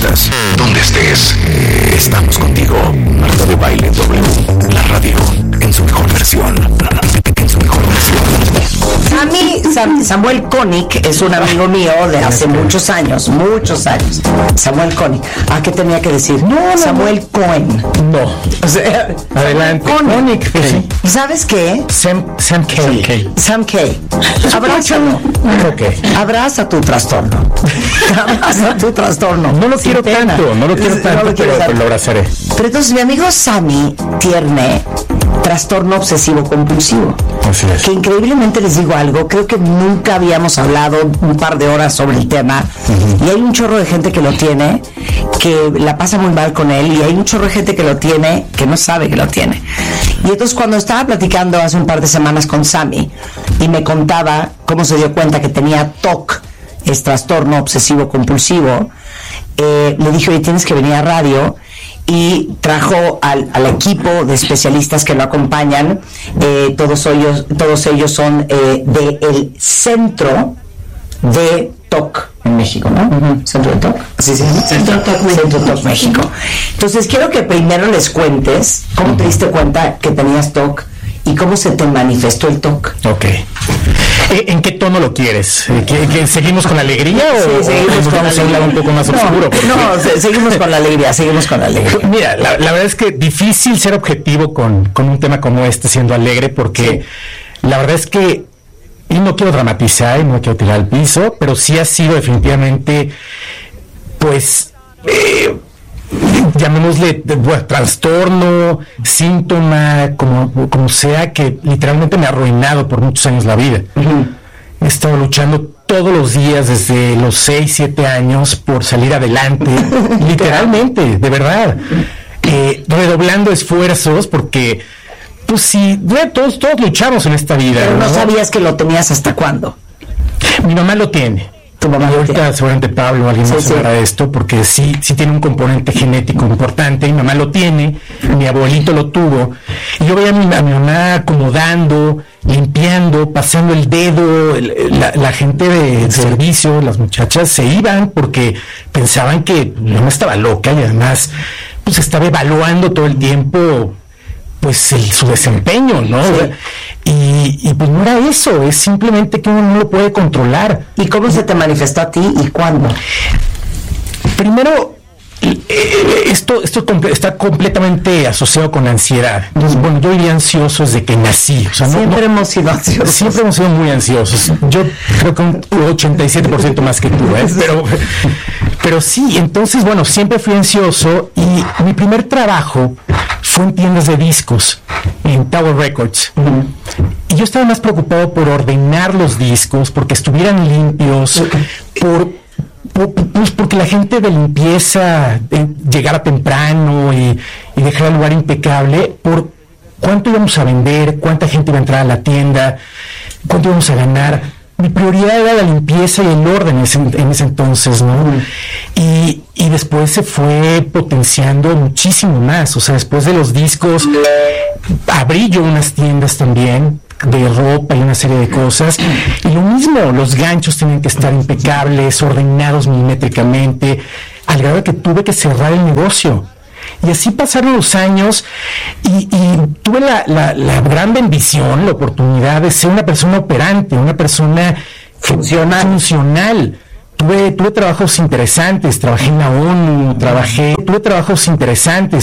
estás, donde estés, estamos contigo. Marta de Baile W, la radio en su mejor versión. En su mejor versión. A mí, Samuel Koenig es un amigo mío de hace muchos años. Samuel Koenig. ¿Qué tenía que decir? No, Samuel Cohen. No. O sea, adelante. Koenig. Sí. ¿Y sabes qué? Sam K. Abrázalo. Okay. Abraza tu trastorno. Abraza tu trastorno. No lo quiero tanto, pero lo abrazaré. Pero entonces mi amigo Sammy tiene trastorno obsesivo compulsivo. Así es. Que increíblemente les digo algo, creo que nunca habíamos hablado un par de horas sobre el tema, y hay un chorro de gente que lo tiene, que la pasa muy mal con él, y hay un chorro de gente que lo tiene, que no sabe que lo tiene. Y entonces cuando estaba platicando hace un par de semanas con Sammy, y me contaba cómo se dio cuenta que tenía TOC, es trastorno obsesivo compulsivo, le dije, oye, tienes que venir a radio, y trajo al equipo de especialistas que lo acompañan. Todos ellos son del Centro de TOC en México, ¿no? Centro de TOC, así se llama. Centro TOC México. Entonces quiero que primero les cuentes cómo te diste cuenta que tenías TOC y cómo se te manifestó el TOC. Ok. ¿En qué tono lo quieres? ¿Que seguimos con la alegría o seguimos con vamos a un lado un poco más oscuro? Seguimos con la alegría, Mira, la verdad es que difícil ser objetivo con un tema como este siendo alegre, porque la verdad es que, y no quiero dramatizar y no quiero tirar al piso, pero sí ha sido definitivamente, pues, llamémosle trastorno, síntoma, como sea, que literalmente me ha arruinado por muchos años la vida. He estado luchando todos los días desde los 6, 7 años por salir adelante, literalmente, de verdad, redoblando esfuerzos, porque pues sí, todos luchamos en esta vida. Pero no sabías que lo tenías hasta cuándo. Mi mamá lo tiene. Tu mamá y ahorita seguramente Pablo alguien más hablará de esto, porque sí tiene un componente genético importante. Mi mamá lo tiene, mi abuelito lo tuvo, y yo veía a mi mamá acomodando, limpiando, pasando el dedo. La gente de servicio, las muchachas se iban porque pensaban que mi mamá estaba loca, y además pues estaba evaluando todo el tiempo pues su desempeño, ¿no? Sí. Y pues no era eso, es simplemente que uno no lo puede controlar. ¿Y cómo se te manifestó a ti y cuándo? Primero, esto está completamente asociado con la ansiedad. Entonces, bueno, yo iría ansioso desde que nací. O sea, siempre hemos sido ansiosos. Siempre hemos sido muy ansiosos. Yo creo que un 87% más que tú, ¿eh? Pero sí, entonces, bueno, siempre fui ansioso, y mi primer trabajo fue en tiendas de discos, en Tower Records. Y yo estaba más preocupado por ordenar los discos, porque estuvieran limpios, pues porque la gente de limpieza llegara temprano y dejara el lugar impecable, por cuánto íbamos a vender, cuánta gente iba a entrar a la tienda, cuánto íbamos a ganar. Mi prioridad era la limpieza y el orden en ese entonces, ¿no? Y después se fue potenciando muchísimo más. O sea, después de los discos, abrí yo unas tiendas también de ropa y una serie de cosas, y lo mismo, los ganchos tenían que estar impecables, ordenados milimétricamente, al grado de que tuve que cerrar el negocio. Y así pasaron los años, y tuve la gran bendición, la oportunidad de ser una persona operante, una persona funcional. Tuve trabajos interesantes, trabajé en la ONU, tuve trabajos interesantes,